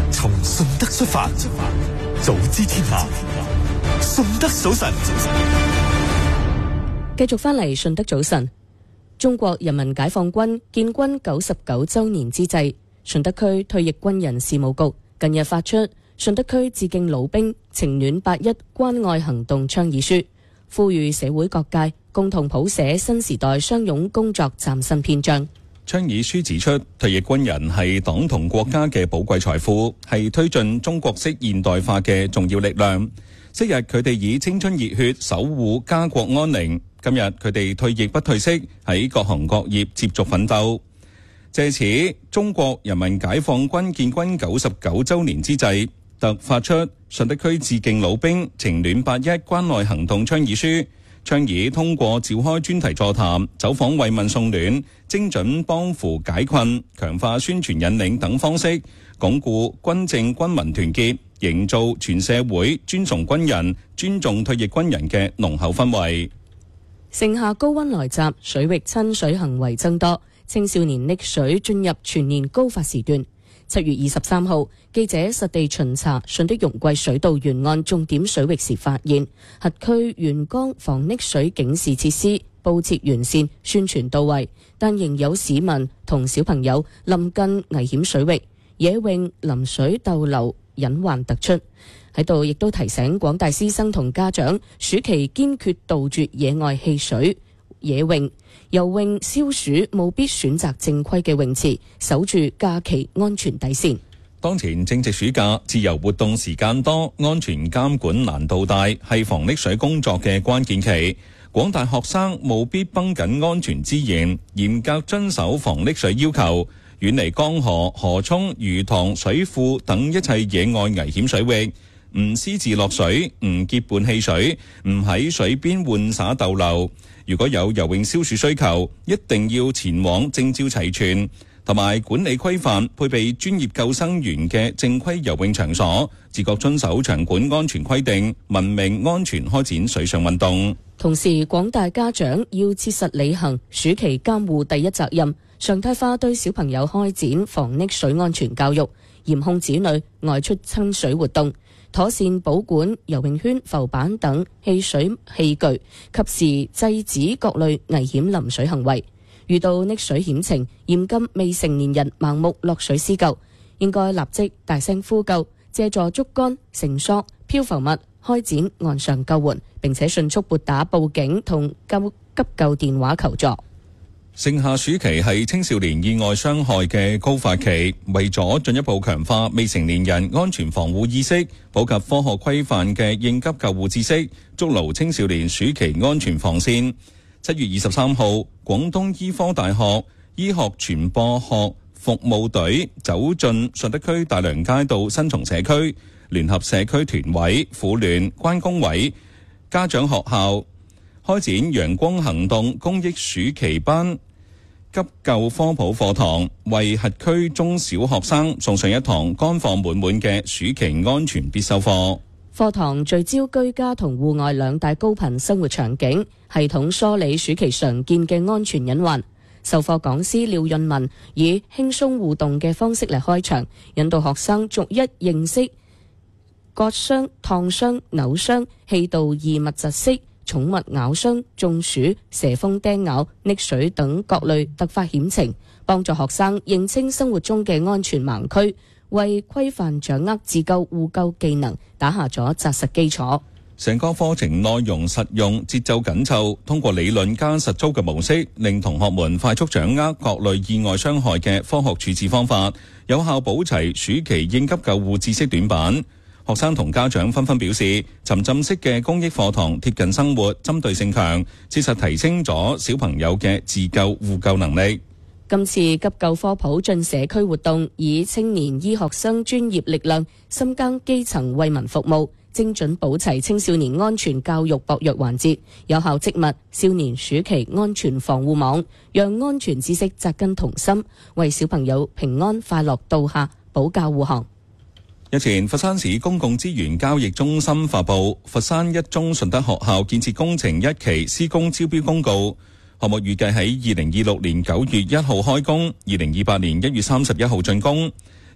從順德出發，早知天下，順德早晨。 繼續返嚟順德早晨。中國人民解放軍建軍99週年之際，順德區退役軍人事務局近日發出順德區致敬老兵情暖8·1關愛行動倡議書，呼籲社會各界共同譜寫新時代相擁工作嶄新篇章。 倡議書指出，退役軍人係黨同國家嘅寶貴財富，係推進中國式現代化嘅重要力量。昔日佢哋以青春熱血守護家國安寧，今日佢哋退役不退色，喺各行各業接續奮鬥。借此中國人民解放軍建軍99週年之際，特發出順德區致敬老兵情暖8·1關愛行動倡議書，倡議通過召開專題座談、走訪慰問送暖、精準幫扶解困、強化宣傳引領等方式，鞏固軍政軍民團結，營造全社會尊崇軍人、尊重退役軍人嘅濃厚氛圍。 盛夏高溫來襲，水域親水行為增多，青少年溺水進入全年高發時段。7月23號，記者實地巡查順德容桂水道沿岸重點水域時發現，轄區沿江防溺水警示設施佈設完善，宣傳到位，但仍有市民同小朋友臨近危險水域野泳淋水逗留隱患突出。喺度亦都提醒廣大師生同家長，暑期堅決杜絕野外戲水、野泳、游泳消暑，務必選擇正規嘅泳池，守住假期安全底線。 當前正值暑假，自由活動時間多，安全監管難度大，係防溺水工作嘅關鍵期。廣大學生務必繃緊安全之嚴，嚴格遵守防溺水要求，遠離江河、河涌、魚塘、水庫等一切野外危險水域，唔私自落水，唔結伴戲水，唔喺水邊玩耍逗留。如果有游泳消暑需求，一定要前往證照齊全同埋管理規範、配備專業救生員嘅正規游泳場所，自覺遵守場館安全規定，文明安全開展水上運動。 同時，廣大家長要切實履行暑期監護第一責任，常態化對小朋友開展防溺水安全教育，嚴控子女外出親水活動，妥善保管游泳圈、浮板等戲水器具，及時制止各類危險淋水行為。遇到溺水險情，嚴禁未成年人盲目落水施救，應該立即大聲呼救，借助竹竿、繩索、漂浮物開展岸上救援，並且迅速撥打報警同急救電話求助。 盛夏暑期係青少年意外傷害嘅高發期，為咗進一步強化未成年人安全防護意識，普及科學規範嘅應急救護知識，築牢青少年暑期安全防線。7月23號，廣東醫科大學醫學傳播學服務隊走進順德區大良街道新松社區，聯合社區團委、婦聯、關工委、家長學校，開展陽光行動公益暑期班急救科普課堂，為轄區中小學生送上一堂乾貨滿滿嘅暑期安全必修課。 課堂聚焦居家同戶外兩大高頻生活場景，系統梳理暑期常見嘅安全隱患。授課講師廖潤文以輕鬆互動嘅方式嚟開場，引導學生逐一認識割傷、燙傷、扭傷、氣道異物窒息、寵物咬傷、中暑、蛇蜂叮咬、溺水等各類突發險情，幫助學生認清生活中嘅安全盲區，為規範掌握自救互救技能打下咗紮實基礎。 成個課程內容實用、節奏緊湊，通過理論加實操嘅模式，令同學們快速掌握各類意外傷害嘅科學處置方法，有效補齊暑期應急救護知識短板。學生同家長紛紛表示，沉浸式嘅公益課堂貼近生活，針對性強，切實提升咗小朋友嘅自救互救能力。 今次急救科普進社區活動，以青年醫學生專業力量深耕基層為民服務，精準補齊青少年安全教育薄弱環節，有效織密少年暑期安全防護網，讓安全知識扎根童心，為小朋友平安快樂到夏保駕護航。 日前，佛山市公共資源交易中心發布佛山一中順德學校建設工程1期施工招標公告，項目預計喺2026年9月1號開工，2028年1月31號竣工。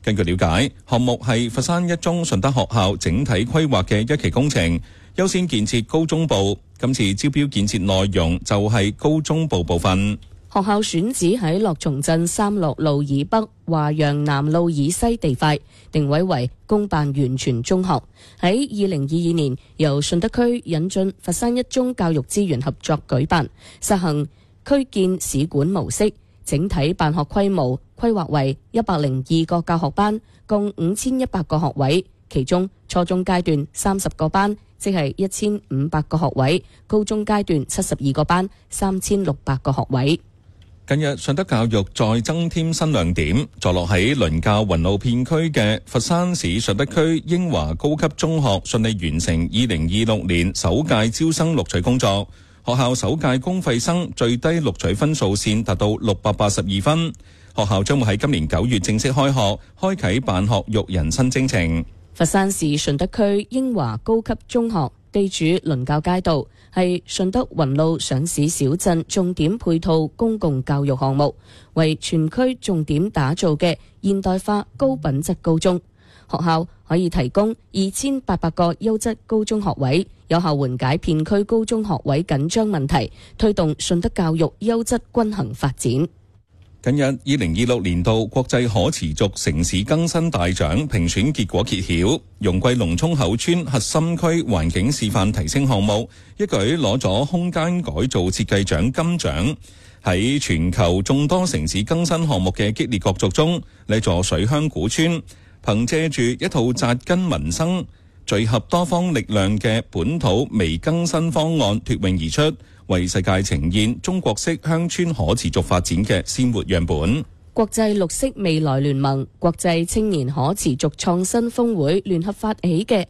根據了解，項目係佛山一中順德學校整體規劃嘅一期工程，優先建設高中部。今次招標建設內容就係高中部部分。 學校選址喺樂松鎮三樂路以北、華陽南路以西地塊，定位為公辦完全中學。喺2022年，由順德區引進佛山一中教育資源合作舉辦，實行區建使管模式，整體辦學規模規劃為102個教學班，共5100個學位，其中初中階段30個班，即係1500個學位；高中階段72個班，3600個學位。 近日，順德教育再增添新亮點，坐落喺鄰近雲路片區嘅佛山市順德區英華高級中學順利完成2026年首屆招生錄取工作。學校首屆公費生最低錄取分數線達到682分。學校將會喺今年9月正式開學，開啟辦學育人新征程。 佛山市順德區英華高級中學地處倫教街道，係順德雲路上市小鎮重點配套公共教育項目，為全區重點打造嘅現代化高品質高中。學校可以提供2800個優質高中學位，有效緩解片區高中學位緊張問題，推動順德教育優質均衡發展。 近日，2026年度國際可持續城市更新大獎評選結果揭曉，容桂龍涌口村核心區環境示範提升項目一舉攞咗空間改造設計獎金獎。喺全球眾多城市更新項目嘅激烈角逐中，呢座水鄉古村憑借住一套扎根民生、聚合多方力量嘅本土微更新方案脫穎而出，為世界呈現中國式鄉村可持續發展嘅鮮活樣本。 國際綠色未來聯盟、國際青年可持續創新峰會聯合發起嘅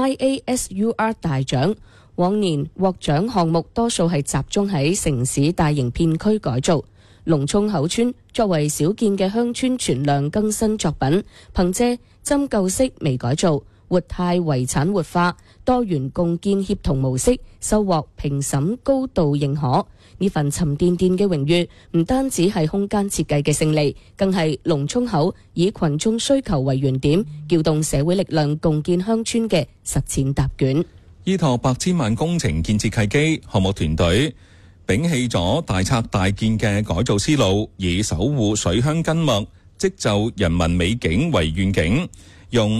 IASUR 大獎，往年獲獎項目多數係集中喺城市大型片區改造。龍涌口村作為少見嘅鄉村全量更新作品，憑借針灸式微改造、活態遺產活化、多元共建協同模式，收穫評審高度認可。呢份沉甸甸嘅榮譽，唔單止係空間設計嘅勝利，更係龍涌口以群眾需求為原點，撬動社會力量共建鄉村嘅實踐答卷。 依託百千萬工程建設契機，項目團隊摒棄咗大拆大建嘅改造思路，以守護水鄉根脈、織就人民美景為願景，用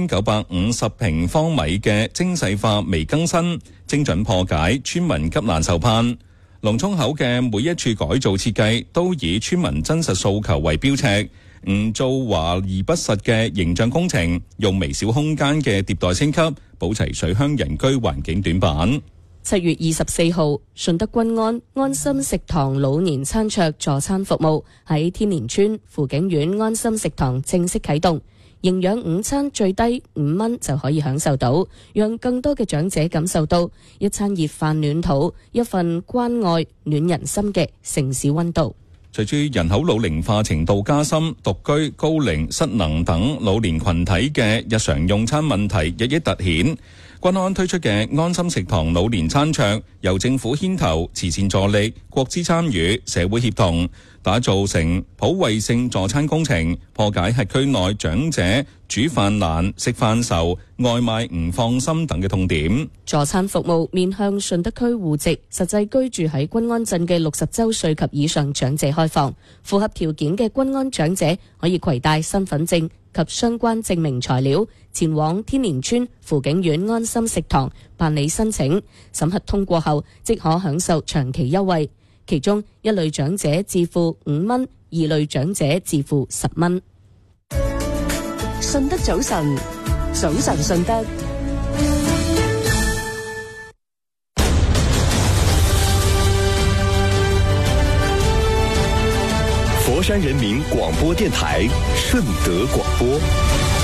4950平方米嘅精細化微更新，精準破解村民急難愁盼。龍涌口嘅每一處改造設計都以村民真實訴求為標尺，唔做華而不實嘅形象工程，用微小空間嘅迭代升級，補齊水鄉人居環境短板。 7月24號，順德均安心食堂老年餐桌助餐服務喺天連村福景苑安心食堂正式啟動，營養午餐最低5蚊就可以享受到，讓更多嘅長者感受到一餐熱飯暖肚，一份關愛暖人心嘅城市溫度。 隨住人口老齡化程度加深，獨居、高齡、失能等老年群體嘅日常用餐問題日益凸顯。均安推出嘅安心食堂老年餐桌，由政府牽頭、慈善助力、國資參與、社會協同，打造成普惠性助餐工程，破解轄區內長者煮飯難、食飯愁、外賣唔放心等嘅痛點。 助餐服務面向順德區戶籍、實際居住喺均安鎮嘅60周歲及以上長者開放，符合條件嘅均安長者可以攜帶身份證及相關證明材料，前往天連村福景苑安心食堂辦理申請，審核通過後即可享受長期優惠。其中一類長者自付5蚊，2類長者自付10蚊。 順德早晨，早晨順德。 佛山人民廣播電台順德廣播。